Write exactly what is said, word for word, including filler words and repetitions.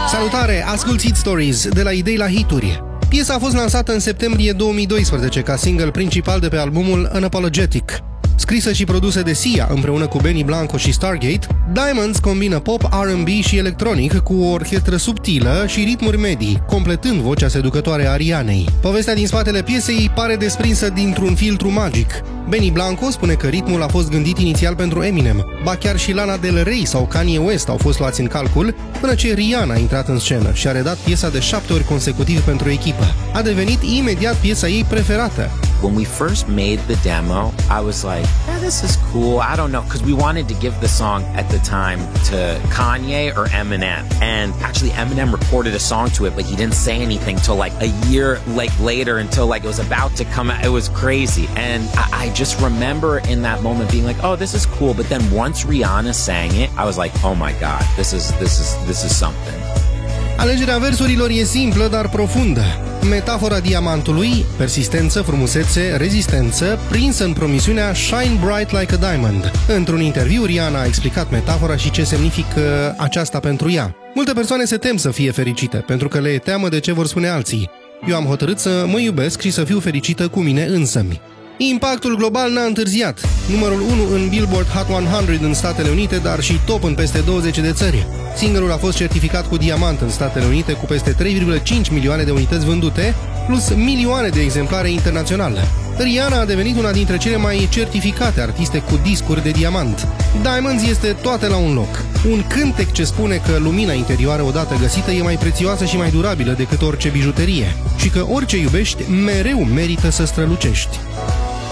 Salutare! Asculți Hit Stories de la idei la hituri. Piesa a fost lansată în septembrie două mii doisprezece ca single principal de pe albumul Unapologetic. Scrisă și produsă de Sia împreună cu Benny Blanco și Stargate, Diamonds combină pop, R and B și electronic cu o orchestră subtilă și ritmuri medii, completând vocea seducătoare a Rihanei. Povestea din spatele piesei pare desprinsă dintr-un filtru magic. Benny Blanco spune că ritmul a fost gândit inițial pentru Eminem, ba chiar și Lana Del Rey sau Kanye West au fost luați în calcul, până ce Rihanna a intrat în scenă și a redat piesa de șapte ori consecutiv pentru echipă. A devenit imediat piesa ei preferată. When we first made the demo, I was like, yeah, this is cool. I don't know, because we wanted to give the song at the time to Kanye or Eminem. And actually Eminem recorded a song to it, but he didn't say anything till like a year like later until like it was about to come out. It was crazy. And I, I just remember in that moment being like, oh, this is cool. But then once Rihanna sang it, I was like, oh my God, this is, this is, this is something. Alegerea versurilor e simplă, dar profundă. Metafora diamantului, persistență, frumusețe, rezistență, prinsă în promisiunea Shine Bright Like a Diamond. Într-un interviu, Rihanna a explicat metafora și ce semnifică aceasta pentru ea. Multe persoane se tem să fie fericite, pentru că le e teamă de ce vor spune alții. Eu am hotărât să mă iubesc și să fiu fericită cu mine însămi. Impactul global n-a întârziat. Numărul unu în Billboard Hot o sută în Statele Unite, dar și top în peste douăzeci de țări. Singlul a fost certificat cu diamant în Statele Unite cu peste trei virgulă cinci milioane de unități vândute, plus milioane de exemplare internaționale. Rihanna a devenit una dintre cele mai certificate artiste cu discuri de diamant. Diamonds este toate la un loc. Un cântec ce spune că lumina interioară odată găsită e mai prețioasă și mai durabilă decât orice bijuterie și că orice iubești mereu merită să strălucești.